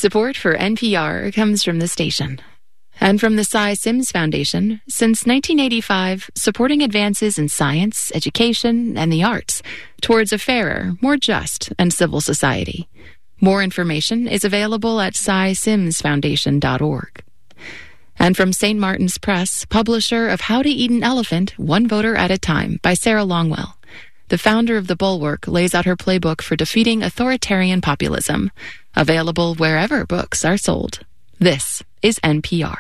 Support for NPR comes from the station and from the Cy Sims Foundation, since 1985, supporting advances in science, education, and the arts towards a fairer, more just, and civil society. More information is available at cysimsfoundation.org. And from St. Martin's Press, publisher of How to Eat an Elephant, One Voter at a Time by Sarah Longwell. The founder of The Bulwark lays out her playbook for defeating authoritarian populism. Available wherever books are sold. This is NPR.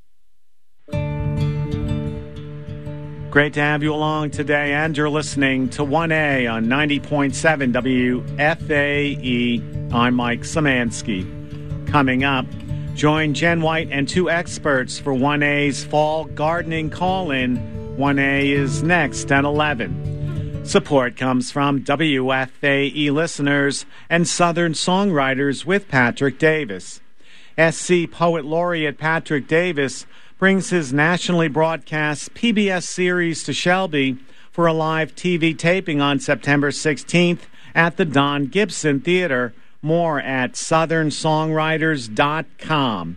Great to have you along today, and you're listening to 1A on 90.7 WFAE. I'm Mike Szymanski. Coming up, join Jen White and two experts for 1A's Fall Gardening Call-In. 1A is next at 11. Support comes from WFAE listeners and Southern songwriters with Patrick Davis. SC Poet Laureate Patrick Davis brings his nationally broadcast PBS series to Shelby for a live TV taping on September 16th at the Don Gibson Theater. More at southernsongwriters.com.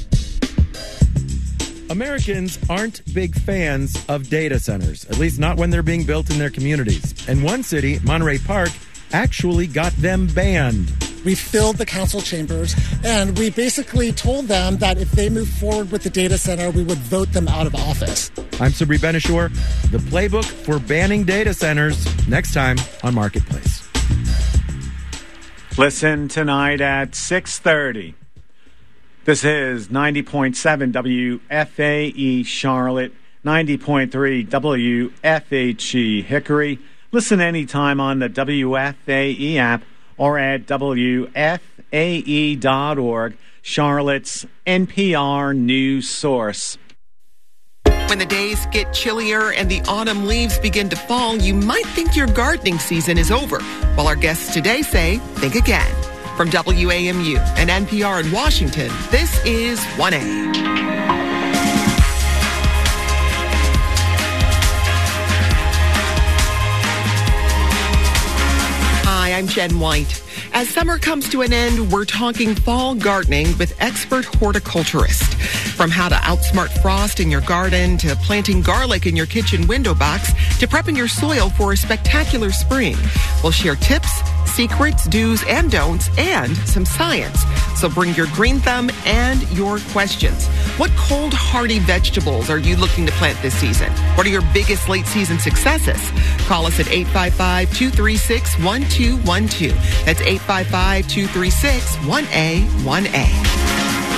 Americans aren't big fans of data centers, at least not when they're being built in their communities. And one city, Monterey Park, actually got them banned. We filled the council chambers, and we basically told them that if they move forward with the data center, we would vote them out of office. I'm Sabri Benishore. The playbook for banning data centers, next time on Marketplace. Listen tonight at 6:30. This is 90.7 WFAE Charlotte, 90.3 WFHE Hickory. Listen anytime on the WFAE app or at WFAE.org, Charlotte's NPR news source. When the days get chillier and the autumn leaves begin to fall, you might think your gardening season is over. While our guests today say, think again. From WAMU and NPR in Washington, this is 1A. Hi, I'm Jen White. As summer comes to an end, we're talking fall gardening with expert horticulturist. From how to outsmart frost in your garden, to planting garlic in your kitchen window box, to prepping your soil for a spectacular spring. We'll share tips, secrets, do's and don'ts, and some science. So bring your green thumb and your questions. What cold, hardy vegetables are you looking to plant this season? What are your biggest late season successes? Call us at 855-236-1212. That's 855-236-1A1A.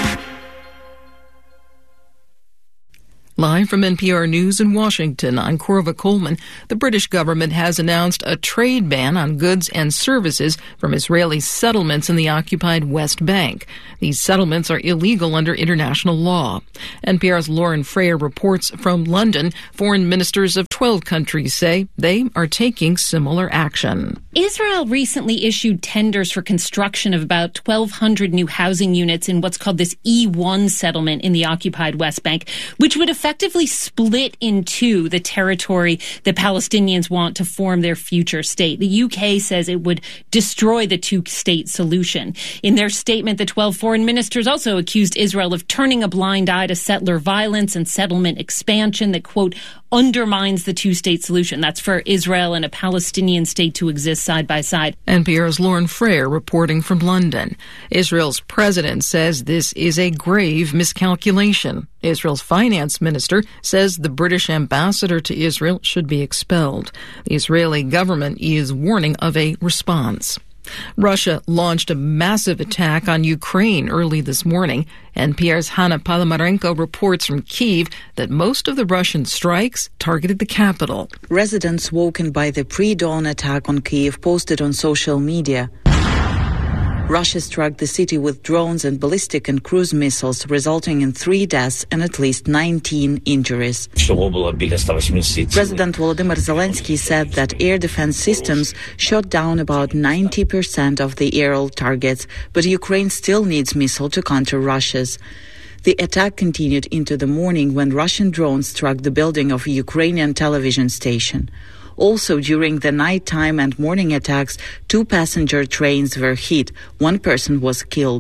Live from NPR News in Washington, I'm Corva Coleman. The British government has announced a trade ban on goods and services from Israeli settlements in the occupied West Bank. These settlements are illegal under international law. NPR's Lauren Frayer reports from London. Foreign ministers of 12 countries say they are taking similar action. Israel recently issued tenders for construction of about 1,200 new housing units in what's called this E1 settlement in the occupied West Bank, which would effectively split in two the territory the Palestinians want to form their future state. The UK says it would destroy the two-state solution. In their statement, the 12 foreign ministers also accused Israel of turning a blind eye to settler violence and settlement expansion that, quote, undermines the two-state solution. That's for Israel and a Palestinian state to exist side by side. NPR's Lauren Frayer reporting from London. Israel's president says this is a grave miscalculation. Israel's finance minister says the British ambassador to Israel should be expelled. The Israeli government is warning of a response. Russia launched a massive attack on Ukraine early this morning. NPR's Hanna Palomarenko reports from Kyiv that most of the Russian strikes targeted the capital. Residents woken by the pre-dawn attack on Kyiv posted on social media. Russia struck the city with drones and ballistic and cruise missiles, resulting in 3 deaths and at least 19 injuries. President Volodymyr Zelensky said that air defense systems shot down about 90% of the aerial targets, but Ukraine still needs missiles to counter Russia's. The attack continued into the morning when Russian drones struck the building of a Ukrainian television station. Also, during the nighttime and morning attacks, 2 passenger trains were hit. 1 person was killed.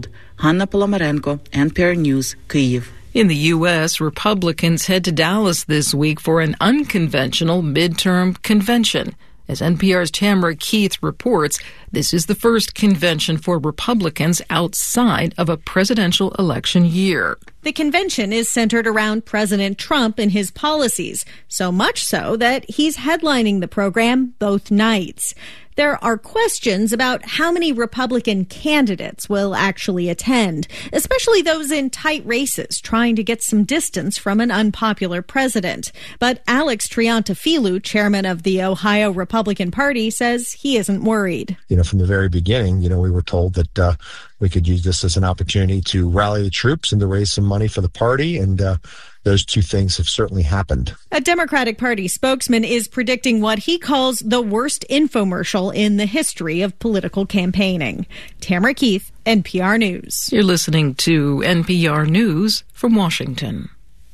Hanna Polomarenko, NPR News, Kyiv. In the U.S., Republicans head to Dallas this week for an unconventional midterm convention. As NPR's Tamara Keith reports, this is the first convention for Republicans outside of a presidential election year. The convention is centered around President Trump and his policies, so much so that he's headlining the program both nights. There are questions about how many Republican candidates will actually attend, especially those in tight races trying to get some distance from an unpopular president. But Alex Triantafilou, chairman of the Ohio Republican Party, says he isn't worried. From the very beginning, we were told that we could use this as an opportunity to rally the troops and to raise some money for the party, and those two things have certainly happened. A Democratic Party spokesman is predicting what he calls the worst infomercial in the history of political campaigning. Tamara Keith, NPR News. You're listening to NPR News from Washington.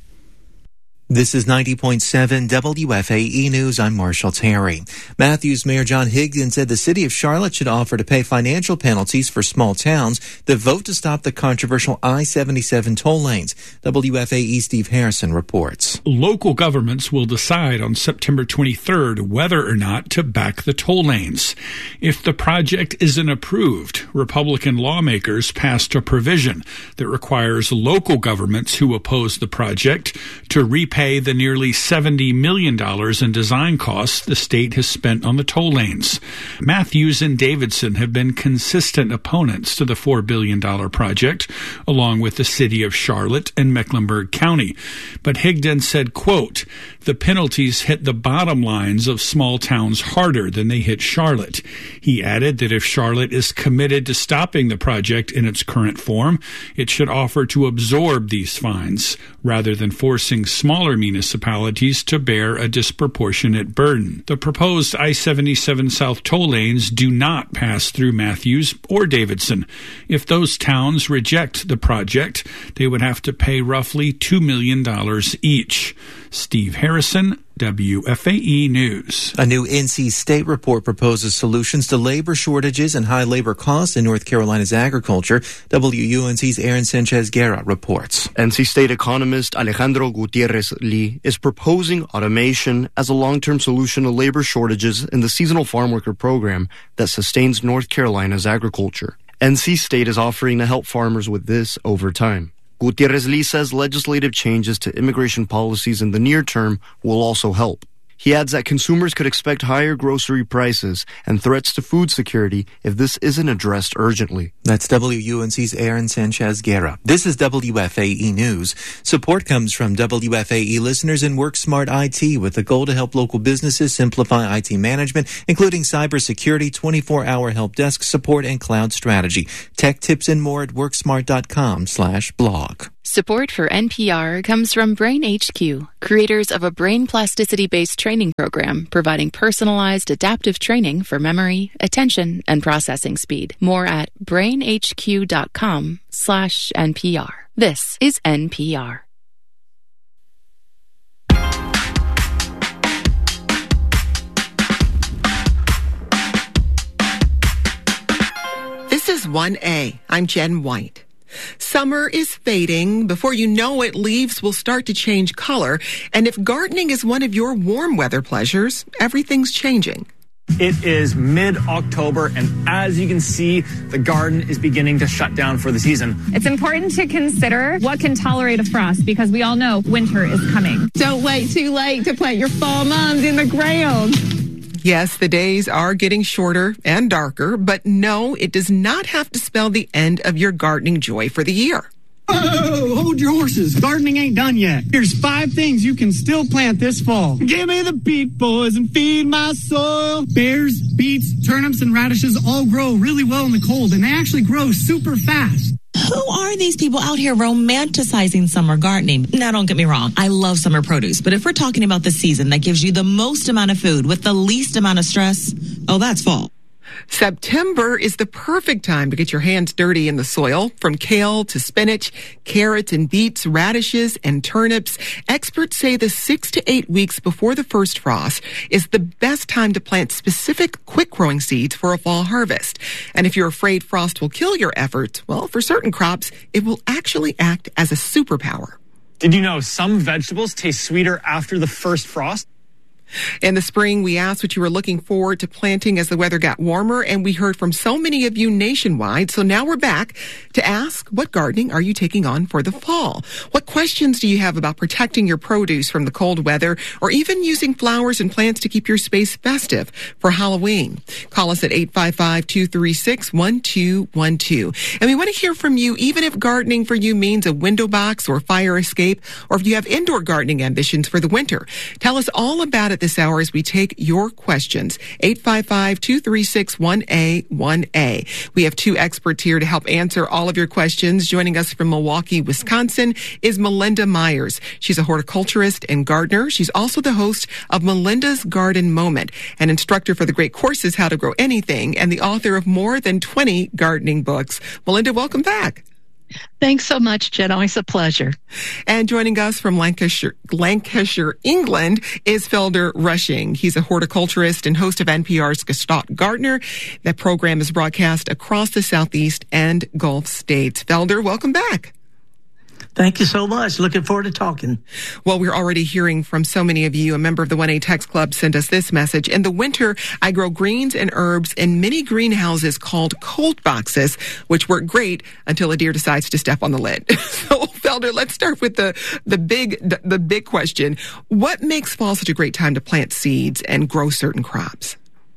This is 90.7 WFAE News. I'm Marshall Terry. Matthews Mayor John Higdon said the city of Charlotte should offer to pay financial penalties for small towns that vote to stop the controversial I-77 toll lanes. WFAE Steve Harrison reports. Local governments will decide on September 23rd whether or not to back the toll lanes. If the project isn't approved, Republican lawmakers passed a provision that requires local governments who oppose the project to repay the nearly $70 million in design costs the state has spent on the toll lanes. Matthews and Davidson have been consistent opponents to the $4 billion project, along with the city of Charlotte and Mecklenburg County. But Higdon said, quote, "The penalties hit the bottom lines of small towns harder than they hit Charlotte." He added that if Charlotte is committed to stopping the project in its current form, it should offer to absorb these fines rather than forcing smaller municipalities to bear a disproportionate burden. The proposed I-77 South toll lanes do not pass through Matthews or Davidson. If those towns reject the project, they would have to pay roughly $2 million each. Steve Harrison, WFAE News. A new NC State report proposes solutions to labor shortages and high labor costs in North Carolina's agriculture. WUNC's Aaron Sanchez-Guerra reports. NC State economist Alejandro Gutierrez Lee is proposing automation as a long-term solution to labor shortages in the seasonal farm worker program that sustains North Carolina's agriculture. NC State is offering to help farmers with this over time. Gutierrez-Lee says legislative changes to immigration policies in the near term will also help. He adds that consumers could expect higher grocery prices and threats to food security if this isn't addressed urgently. That's WUNC's Aaron Sanchez-Guerra. This is WFAE News. Support comes from WFAE listeners in WorkSmart IT with the goal to help local businesses simplify IT management, including cybersecurity, 24-hour help desk support, and cloud strategy. Tech tips and more at worksmart.com/blog. Support for NPR comes from Brain HQ, creators of a brain plasticity-based training program providing personalized adaptive training for memory, attention, and processing speed. More at brainhq.com/NPR. This is NPR. This is 1A. I'm Jen White. Summer is fading. Before you know it, leaves will start to change color. And if gardening is one of your warm weather pleasures, everything's changing. It is mid-October, and as you can see, the garden is beginning to shut down for the season. It's important to consider what can tolerate a frost, because we all know winter is coming. Don't wait too late to plant your fall mums in the ground. Yes, the days are getting shorter and darker, but no, it does not have to spell the end of your gardening joy for the year. Oh, hold your horses. Gardening ain't done yet. Here's 5 things you can still plant this fall. Give me the beet boys and feed my soil. Bears, beets, turnips, and radishes all grow really well in the cold, and they actually grow super fast. Who are these people out here romanticizing summer gardening? Now, don't get me wrong. I love summer produce. But if we're talking about the season that gives you the most amount of food with the least amount of stress, oh, that's fall. September is the perfect time to get your hands dirty in the soil. From kale to spinach, carrots and beets, radishes and turnips, experts say the 6 to 8 weeks before the first frost is the best time to plant specific quick-growing seeds for a fall harvest. And if you're afraid frost will kill your efforts, well, for certain crops, it will actually act as a superpower. Did you know some vegetables taste sweeter after the first frost? In the spring, we asked what you were looking forward to planting as the weather got warmer, and we heard from so many of you nationwide. So now we're back to ask, what gardening are you taking on for the fall? What questions do you have about protecting your produce from the cold weather, or even using flowers and plants to keep your space festive for Halloween? Call us at 855-236-1212. And we want to hear from you, even if gardening for you means a window box or fire escape, or if you have indoor gardening ambitions for the winter. Tell us all about it this hour as we take your questions. 855-236-1A1A. We have two experts here to help answer all of your questions. Joining us from Milwaukee, Wisconsin is Melinda Myers. She's a horticulturist and gardener. She's also the host of Melinda's Garden Moment, an instructor for the great courses How to Grow Anything, and the author of more than 20 gardening books. Melinda, welcome back. Thanks so much, Jen. Always a pleasure. And joining us from Lancashire, England, is Felder Rushing. He's a horticulturist and host of NPR's Gestalt Gardener. That program is broadcast across the Southeast and Gulf states. Felder, welcome back. Thank you so much. Looking forward to talking. Well, we're already hearing from so many of you. A member of the 1A Text Club sent us this message. In the winter, I grow greens and herbs in mini greenhouses called cold boxes, which work great until a deer decides to step on the lid. So, Felder, let's start with the big question. What makes fall such a great time to plant seeds and grow certain crops?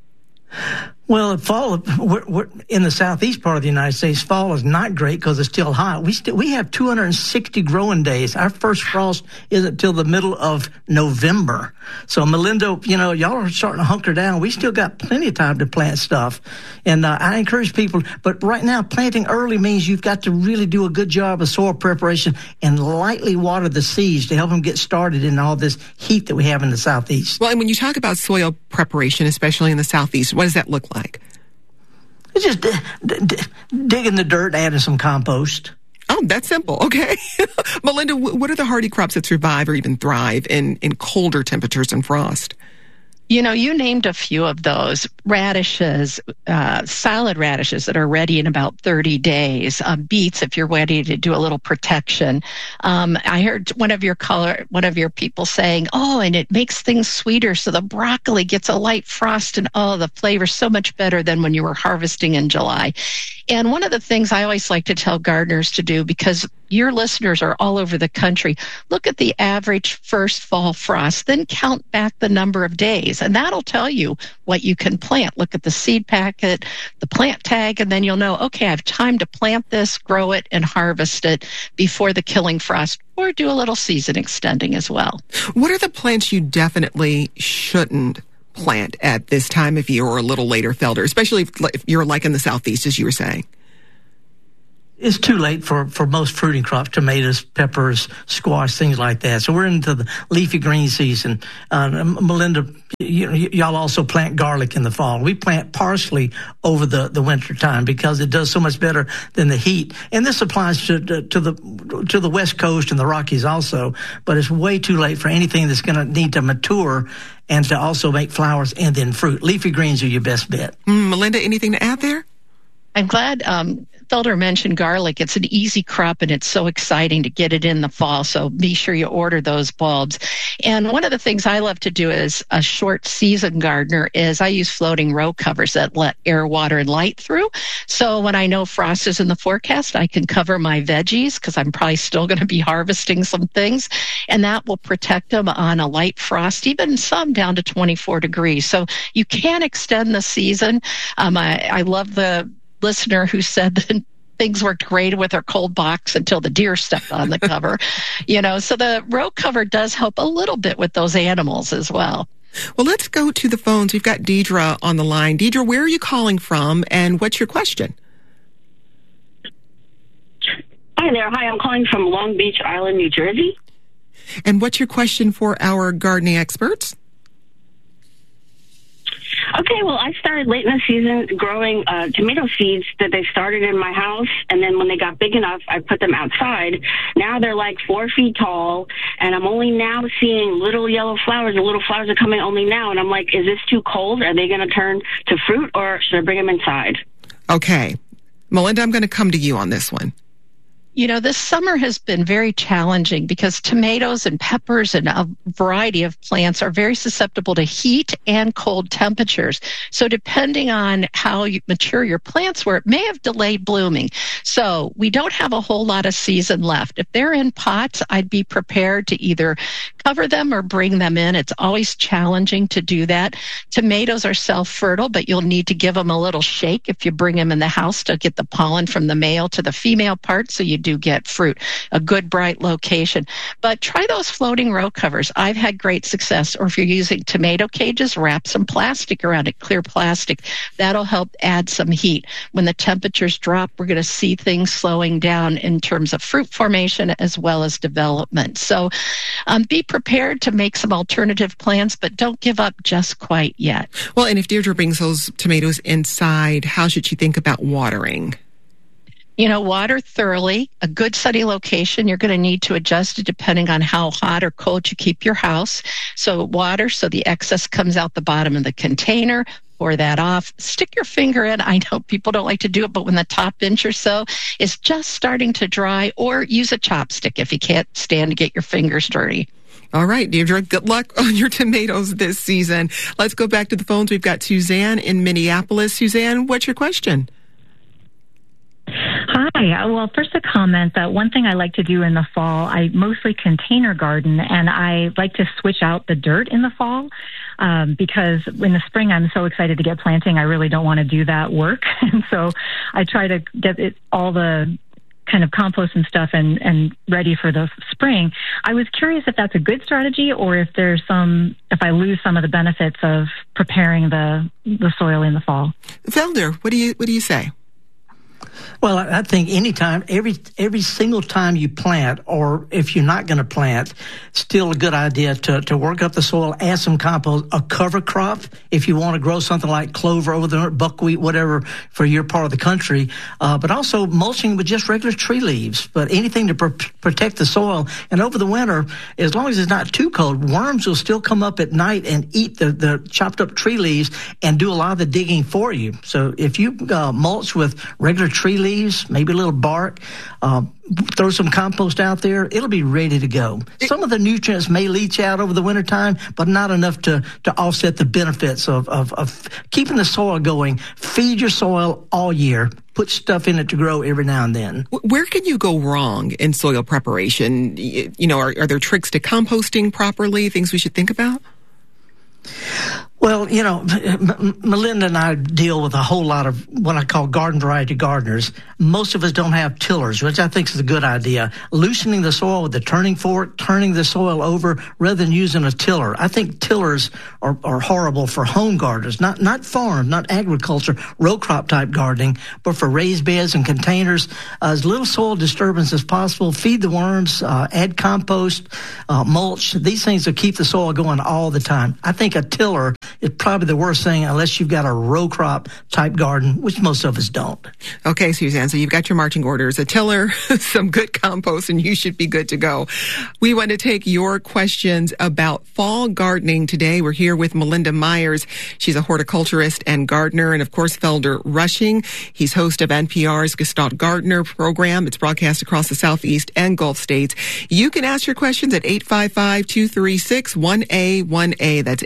Well, fall, we're in the southeast part of the United States, fall is not great because it's still hot. We have 260 growing days. Our first frost isn't till the middle of November. So, Melinda, y'all are starting to hunker down. We still got plenty of time to plant stuff. And I encourage people, but right now, planting early means you've got to really do a good job of soil preparation and lightly water the seeds to help them get started in all this heat that we have in the southeast. Well, and when you talk about soil preparation, especially in the southeast, what does that look like? It's just digging the dirt, adding some compost. Oh, that's simple. Okay. Melinda, what are the hardy crops that survive or even thrive in colder temperatures and frost? You named a few of those. Radishes, salad radishes that are ready in about 30 days. Beets, if you're ready to do a little protection. I heard one of your people saying, and it makes things sweeter. So the broccoli gets a light frost and the flavor's so much better than when you were harvesting in July. And one of the things I always like to tell gardeners to do, because your listeners are all over the country, look at the average first fall frost, then count back the number of days, and that'll tell you what you can plant. Look at the seed packet, the plant tag, and then you'll know, okay, I have time to plant this, grow it, and harvest it before the killing frost, or do a little season extending as well. What are the plants you definitely shouldn't plant at this time of year or a little later, Felder, especially if you're like in the southeast, as you were saying? It's too late for most fruiting crops, tomatoes, peppers, squash, things like that. So we're into the leafy green season. Melinda, y'all also plant garlic in the fall. We plant parsley over the winter time because it does so much better than the heat. And this applies to the West Coast and the Rockies also. But it's way too late for anything that's going to need to mature and to also make flowers and then fruit. Leafy greens are your best bet. Melinda, anything to add there? I'm glad Felder mentioned garlic. It's an easy crop, and it's so exciting to get it in the fall. So be sure you order those bulbs. And one of the things I love to do as a short season gardener is I use floating row covers that let air, water, and light through. So when I know frost is in the forecast, I can cover my veggies because I'm probably still going to be harvesting some things, and that will protect them on a light frost, even some down to 24 degrees. So you can extend the season. I love the listener who said that things worked great with her cold box until the deer stepped on the cover. So the row cover does help a little bit with those animals as well. Well, let's go to the phones. We've got Deidre on the line. Deidre, where are you calling from, and what's your question? Hi there. Hi, I'm calling from Long Beach Island, New Jersey. And what's your question for our gardening experts? Okay, well, I started late in the season growing tomato seeds that they started in my house, and then when they got big enough, I put them outside. Now they're like 4 feet tall, and I'm only now seeing little yellow flowers. The little flowers are coming only now, and I'm like, is this too cold? Are they going to turn to fruit, or should I bring them inside? Okay. Melinda, I'm going to come to you on this one. You know, this summer has been very challenging because tomatoes and peppers and a variety of plants are very susceptible to heat and cold temperatures. So depending on how mature your plants were, it may have delayed blooming. So we don't have a whole lot of season left. If they're in pots, I'd be prepared to either cover them or bring them in. It's always challenging to do that. Tomatoes are self-fertile, but you'll need to give them a little shake if you bring them in the house to get the pollen from the male to the female part, so you do get fruit. A good bright location. But try those floating row covers. I've had great success. Or if you're using tomato cages, wrap some plastic around it, clear plastic. That'll help add some heat. When the temperatures drop, we're going to see things slowing down in terms of fruit formation as well as development. So be prepared to make some alternative plans, but don't give up just quite yet. Well, and if Deirdre brings those tomatoes inside, how should she think about watering? You know, water thoroughly. A good sunny location, you're going to need to adjust it depending on how hot or cold you keep your house. So water so the excess comes out the bottom of the container. Pour that off. Stick your finger in. I know people don't like to do it, but when the top inch or so is just starting to dry, or use a chopstick if you can't stand to get your fingers dirty. All right, Deirdre, good luck on your tomatoes this season. Let's go back to the phones. We've got Suzanne in Minneapolis. Suzanne, what's your question? Hi. Well, first a comment that one thing I like to do in the fall, I mostly container garden, and I like to switch out the dirt in the fall because in the spring I'm so excited to get planting. I really don't want to do that work. And so I try to get all the kind of compost and stuff and ready for the spring. I was curious if that's a good strategy or if if I lose some of the benefits of preparing the soil in the fall. Felder, what do you say? Well, I think anytime, every single time you plant, or if you're not going to plant, still a good idea to work up the soil, add some compost, a cover crop if you want to grow something like clover over there, buckwheat, whatever for your part of the country, but also mulching with just regular tree leaves, but anything to protect the soil. And over the winter, as long as it's not too cold, worms will still come up at night and eat the chopped up tree leaves and do a lot of the digging for you. So if you mulch with regular tree leaves, maybe a little bark, throw some compost out there, it'll be ready to go. Some of the nutrients may leach out over the wintertime, but not enough to offset the benefits of keeping the soil going. Feed your soil all year. Put stuff in it to grow every now and then. Where can you go wrong in soil preparation? You know, are there tricks to composting properly, things we should think about? Well, you know, Melinda and I deal with a whole lot of what I call garden variety gardeners. Most of us don't have tillers, which I think is a good idea. Loosening the soil with the turning fork, turning the soil over rather than using a tiller. I think tillers are horrible for home gardeners, not farm, not agriculture, row crop type gardening, but for raised beds and containers. As little soil disturbance as possible. Feed the worms, add compost, mulch. These things will keep the soil going all the time. I think a tiller is probably the worst thing unless you've got a row crop type garden, which most of us don't. Okay, Suzanne, so you've got your marching orders, a tiller, some good compost, and you should be good to go. We want to take your questions about fall gardening today. We're here with Melinda Myers. She's a horticulturist and gardener, and of course, Felder Rushing. He's host of NPR's Gestalt Gardener program. It's broadcast across the Southeast and Gulf states. You can ask your questions at 855-236-1A1A. That's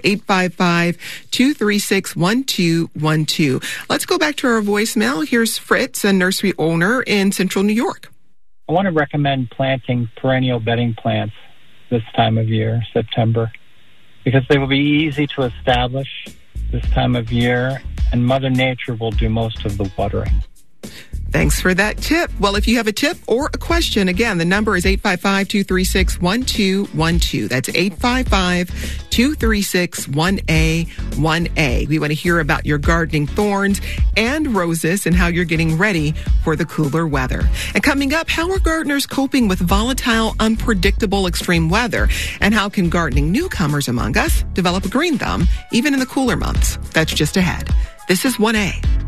855-236-1212. Let's go back to our voicemail. Here's Fritz, a nursery owner in central New York. I want to recommend planting perennial bedding plants this time of year, September, because they will be easy to establish this time of year, and Mother Nature will do most of the watering. Thanks for that tip. Well, if you have a tip or a question, again, the number is 855-236-1212. That's 855-236-1A1A. We want to hear about your gardening thorns and roses and how you're getting ready for the cooler weather. And coming up, how are gardeners coping with volatile, unpredictable extreme weather? And how can gardening newcomers among us develop a green thumb even in the cooler months? That's just ahead. This is 1A.